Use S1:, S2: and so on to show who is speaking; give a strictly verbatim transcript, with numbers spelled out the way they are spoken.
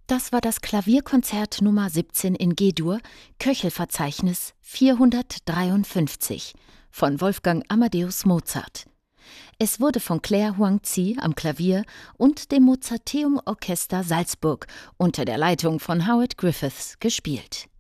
S1: Das war das Klavierkonzert Nummer siebzehn in G-Dur, Köchelverzeichnis vierhundertdreiundfünfzig von Wolfgang Amadeus Mozart. Es wurde von Claire Huang-Tzi am Klavier und dem Mozarteum Orchester Salzburg unter der Leitung von Howard Griffiths gespielt.